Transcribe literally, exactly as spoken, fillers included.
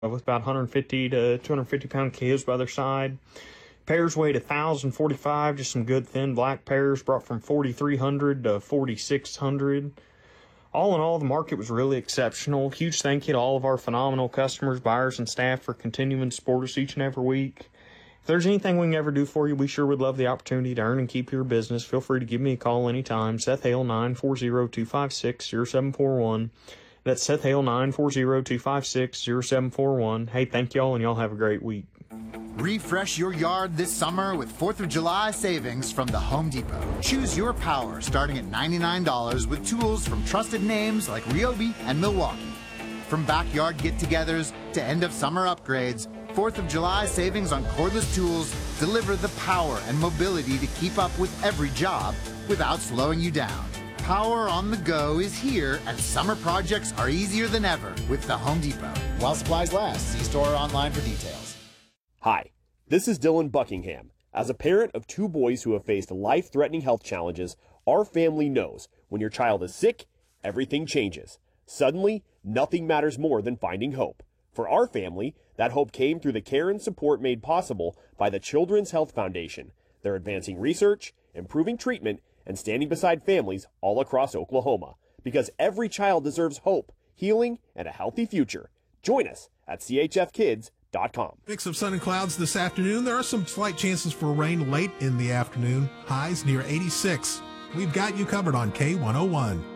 with about one hundred fifty to two hundred fifty pound calves by their side. Pairs weighed one thousand forty-five, just some good thin black pairs, brought from forty-three hundred to forty-six hundred. All in all, the market was really exceptional. Huge thank you to all of our phenomenal customers, buyers, and staff for continuing to support us each and every week. If there's anything we can ever do for you, we sure would love the opportunity to earn and keep your business. Feel free to give me a call anytime. Seth Hale, nine four zero, two five six, zero seven four one. That's Seth Hale, nine four zero, two five six, zero seven four one. Hey, thank y'all, and y'all have a great week. Refresh your yard this summer with fourth of July savings from the Home Depot. Choose your power starting at ninety-nine dollars with tools from trusted names like Ryobi and Milwaukee. From backyard get-togethers to end-of-summer upgrades, fourth of July savings on cordless tools deliver the power and mobility to keep up with every job without slowing you down. Power on the go is here, and summer projects are easier than ever with the Home Depot. While supplies last, see store or online for details. Hi, this is Dylan Buckingham. As a parent of two boys who have faced life-threatening health challenges, our family knows when your child is sick, everything changes. Suddenly, nothing matters more than finding hope. For our family, that hope came through the care and support made possible by the Children's Health Foundation. They're advancing research, improving treatment, and standing beside families all across Oklahoma. Because every child deserves hope, healing, and a healthy future. Join us at C H F kids dot com. Mix of sun and clouds this afternoon. There are some slight chances for rain late in the afternoon. Highs near eighty-six. We've got you covered on K one oh one.